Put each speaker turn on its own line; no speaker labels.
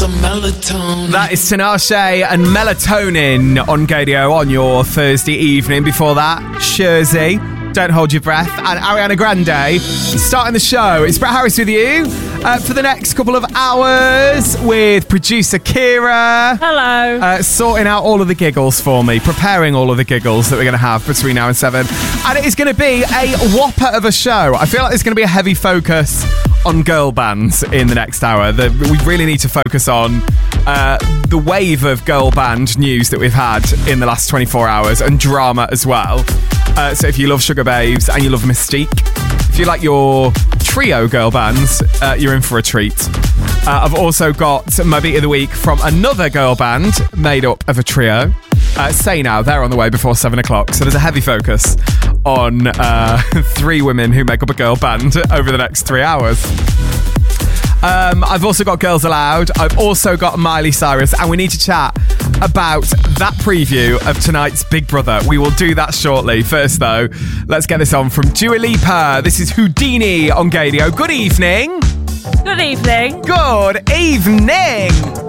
some melatonin.
That is Tinashe and Melatonin on Gadio on your Thursday evening. Before that, Shurzy, Don't Hold Your Breath, and Ariana Grande. Starting the show, it's Brett Harris with you for the next couple of hours with producer Kira.
Hello.
Sorting out all of the giggles for me, preparing all of the giggles that we're going to have between now and 7. And it is going to be a whopper of a show. I feel like there's going to be a heavy focus on girl bands in the next hour. We really need to focus on the wave of girl band news that we've had in the last 24 hours and drama as well. So if you love Sugar Babes and you love Mystique, if you like your trio girl bands, you're in for a treat. I've also got my beat of the week from another girl band made up of a trio. Say Now, they're on the way before 7 o'clock. So there's a heavy focus on 3 women who make up a girl band over the next 3 hours. I've also got Girls Aloud. I've also got Miley Cyrus, and we need to chat about that preview of tonight's Big Brother. We will do that shortly. First, though, let's get this on from Dua Lipa. This is Houdini on Gadio. Good evening.
Good evening.
Good evening.